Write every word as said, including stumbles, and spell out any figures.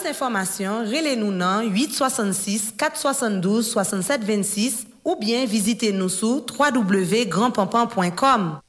d'informations, relez-nous dans huit soixante-six quatre soixante-douze soixante-sept vingt-six ou bien visitez-nous sur w w w point grand pampan point com.